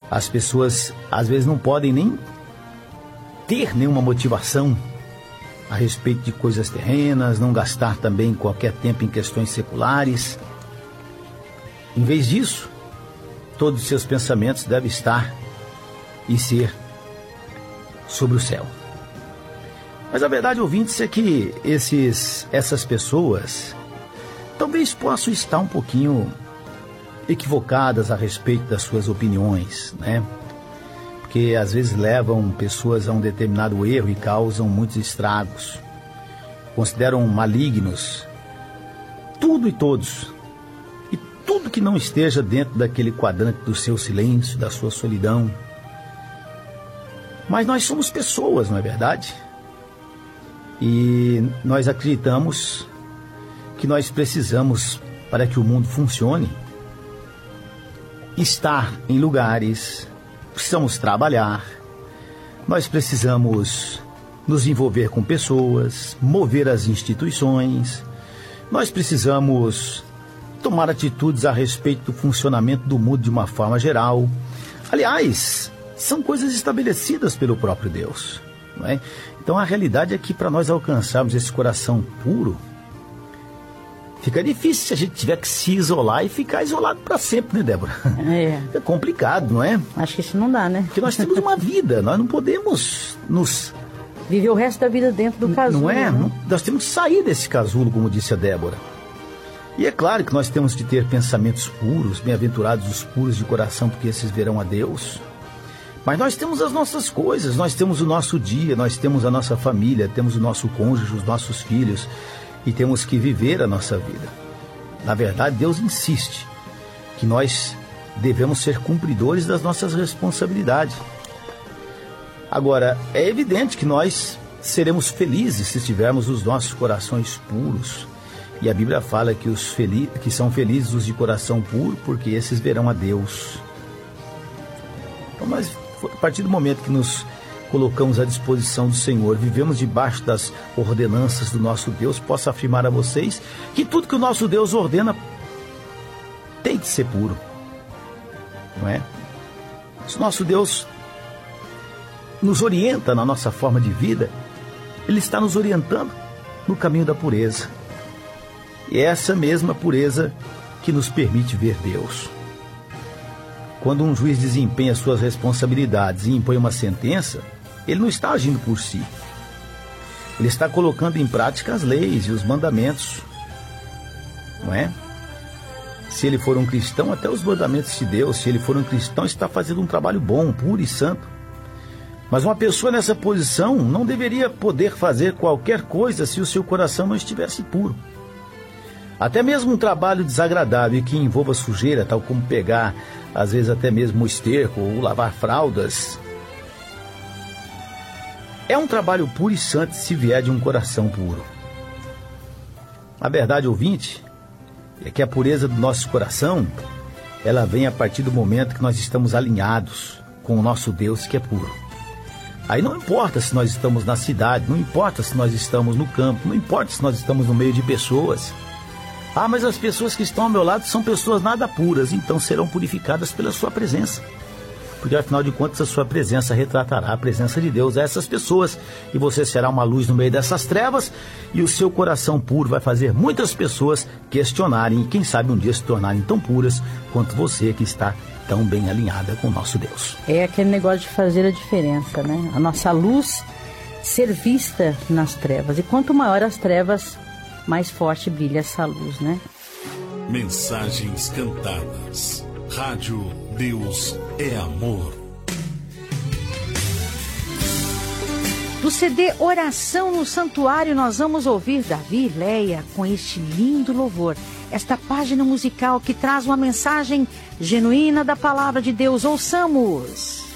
As pessoas às vezes não podem nem ter nenhuma motivação a respeito de coisas terrenas, não gastar também qualquer tempo em questões seculares. Em vez disso, todos os seus pensamentos devem estar e ser sobre o céu. Mas a verdade, ouvintes, é que essas pessoas talvez possam estar um pouquinho equivocadas a respeito das suas opiniões, né? Porque às vezes levam pessoas a um determinado erro e causam muitos estragos. Consideram malignos tudo e todos. E tudo que não esteja dentro daquele quadrante do seu silêncio, da sua solidão. Mas nós somos pessoas, não é verdade? E nós acreditamos que nós precisamos, para que o mundo funcione, estar em lugares, precisamos trabalhar, nós precisamos nos envolver com pessoas, mover as instituições, nós precisamos tomar atitudes a respeito do funcionamento do mundo de uma forma geral. Aliás, são coisas estabelecidas pelo próprio Deus, não é? Então a realidade é que para nós alcançarmos esse coração puro, fica difícil se a gente tiver que se isolar e ficar isolado para sempre, né, Débora? É complicado, não é? Acho que isso não dá, né? Porque nós temos uma vida, nós não podemos nos... viver o resto da vida dentro do casulo. Não é? Né? Nós temos que sair desse casulo, como disse a Débora. E é claro que nós temos que ter pensamentos puros, bem-aventurados os puros de coração, porque esses verão a Deus. Mas nós temos as nossas coisas, nós temos o nosso dia, nós temos a nossa família, temos o nosso cônjuge, os nossos filhos, e temos que viver a nossa vida. Na verdade, Deus insiste que nós devemos ser cumpridores das nossas responsabilidades. Agora, é evidente que nós seremos felizes se tivermos os nossos corações puros. E a Bíblia fala que que são felizes os de coração puro, porque esses verão a Deus. Então, nós, a partir do momento que nos colocamos à disposição do Senhor, vivemos debaixo das ordenanças do nosso Deus, posso afirmar a vocês que tudo que o nosso Deus ordena tem que ser puro, não é? Se o nosso Deus nos orienta na nossa forma de vida, Ele está nos orientando no caminho da pureza. E é essa mesma pureza que nos permite ver Deus. Quando um juiz desempenha suas responsabilidades e impõe uma sentença, ele não está agindo por si. Ele está colocando em prática as leis e os mandamentos, não é? Se ele for um cristão, até os mandamentos de Deus, se ele for um cristão, está fazendo um trabalho bom, puro e santo. Mas uma pessoa nessa posição não deveria poder fazer qualquer coisa se o seu coração não estivesse puro. Até mesmo um trabalho desagradável que envolva sujeira, tal como pegar, às vezes até mesmo o esterco ou lavar fraldas, é um trabalho puro e santo se vier de um coração puro. A verdade, ouvinte, é que a pureza do nosso coração, ela vem a partir do momento que nós estamos alinhados com o nosso Deus que é puro. Aí não importa se nós estamos na cidade, não importa se nós estamos no campo, não importa se nós estamos no meio de pessoas. Ah, mas as pessoas que estão ao meu lado são pessoas nada puras, então serão purificadas pela sua presença. Porque afinal de contas a sua presença retratará a presença de Deus a essas pessoas, e você será uma luz no meio dessas trevas, e o seu coração puro vai fazer muitas pessoas questionarem e quem sabe um dia se tornarem tão puras quanto você que está tão bem alinhada com o nosso Deus. É aquele negócio de fazer a diferença, né? A nossa luz ser vista nas trevas, e quanto maior as trevas, mais forte brilha essa luz, né? Mensagens cantadas. Rádio Deus é Amor. Do CD Oração no Santuário, nós vamos ouvir Davi e Leia com este lindo louvor. Esta página musical que traz uma mensagem genuína da Palavra de Deus. Ouçamos!